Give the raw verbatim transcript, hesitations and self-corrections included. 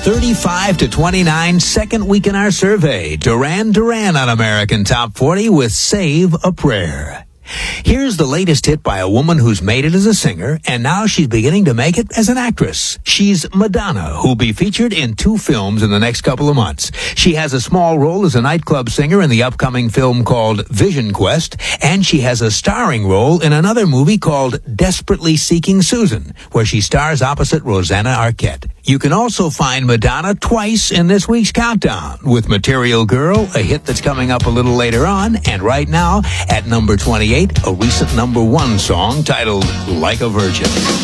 thirty-five to twenty-nine, second week in our survey. Duran Duran on American Top forty with Save a Prayer. Here's the latest hit by a woman who's made it as a singer, and now she's beginning to make it as an actress. She's Madonna, who'll be featured in two films in the next couple of months. She has a small role as a nightclub singer in the upcoming film called Vision Quest, and she has a starring role in another movie called Desperately Seeking Susan, where she stars opposite Rosanna Arquette. You can also find Madonna twice in this week's countdown, with Material Girl, a hit that's coming up a little later on, and right now, at number twenty-eight, a recent number one song titled Like a Virgin.